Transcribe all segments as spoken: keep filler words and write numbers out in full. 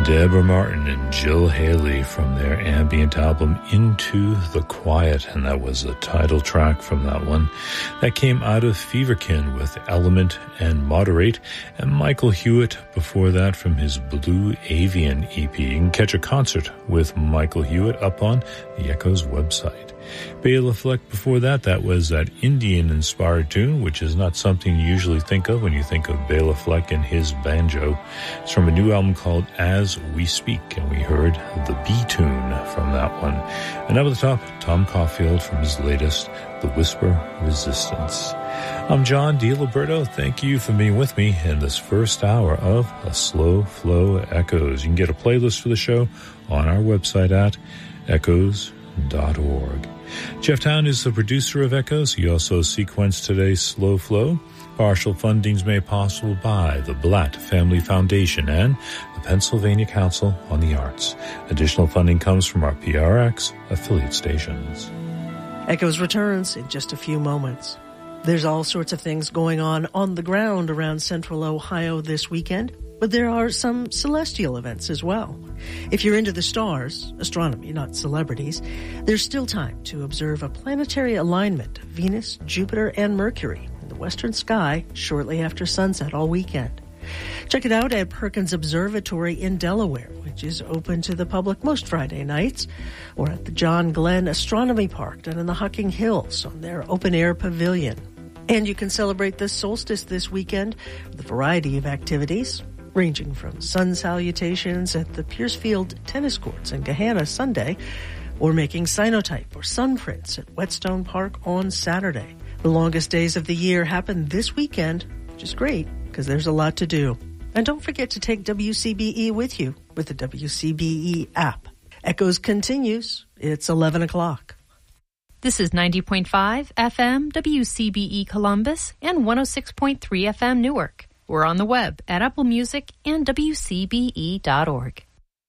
Deborah Martin and Jill Haley from their ambient album Into the Quiet, and that was the title track from that one. That came out of Feverkin with Element and Moderate, and Michael Hewitt before that from his Blue Avian E P. You can catch a concert with Michael Hewitt up on the Echoes website. Bela Fleck before that, that was that Indian-inspired tune, which is not something you usually think of when you think of Bela Fleck and his banjo. It's from a new album called As We Speak, and we heard the B-tune from that one. And up at the top, Tom Caulfield from his latest, The Whisper Resistance. I'm John DiLiberto. Thank you for being with me in this first hour of A Slow Flow Echoes. You can get a playlist for the show on our website at echoes dot org. Jeff Town is the producer of Echoes. He also sequenced today's Slow Flow. Partial fundings made possible by the Blatt Family Foundation and the Pennsylvania Council on the Arts. Additional funding comes from our P R X affiliate stations. Echoes returns in just a few moments. There's all sorts of things going on on the ground around central Ohio this weekend, but there are some celestial events as well. If you're into the stars, astronomy, not celebrities, there's still time to observe a planetary alignment of Venus, Jupiter, and Mercury in the western sky shortly after sunset all weekend. Check it out at Perkins Observatory in Delaware, which is open to the public most Friday nights, or at the John Glenn Astronomy Park down in the Hucking Hills on their open-air pavilion. And you can celebrate the solstice this weekend with a variety of activities, ranging from sun salutations at the Piercefield Tennis Courts in Gahanna Sunday, or making cyanotype or sun prints at Whetstone Park on Saturday. The longest days of the year happen this weekend, which is great because there's a lot to do. And don't forget to take W C B E with you with the W C B E app. Echoes continues. It's eleven o'clock. This is ninety point five F M W C B E Columbus and one oh six point three F M Newark. We're on the web at Apple Music and W C B E dot org.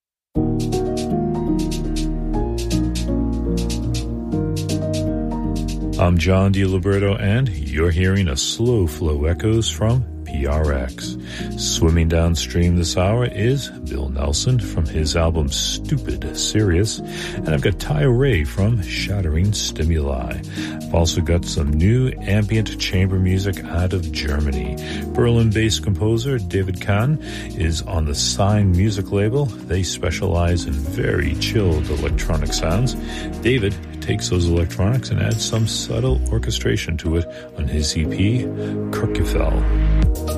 I'm John DiLiberto, and you're hearing a Slow Flow Echoes from P R X. Swimming downstream this hour is Bill Nelson from his album Stupid Serious, and I've got Ty Ray from Shattering Stimuli. I've also got some new ambient chamber music out of Germany. Berlin-based composer David Kahn is on the Sign Music label. They specialize in very chilled electronic sounds. David takes those electronics and adds some subtle orchestration to it on his E P, Kirkefell.